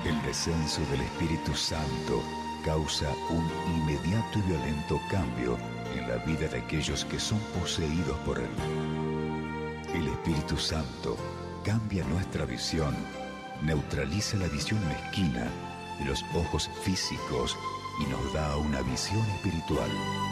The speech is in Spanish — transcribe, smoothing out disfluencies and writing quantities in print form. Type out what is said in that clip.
El descenso del Espíritu Santo causa un inmediato y violento cambio en la vida de aquellos que son poseídos por Él. El Espíritu Santo cambia nuestra visión, neutraliza la visión mezquina de los ojos físicos y nos da una visión espiritual.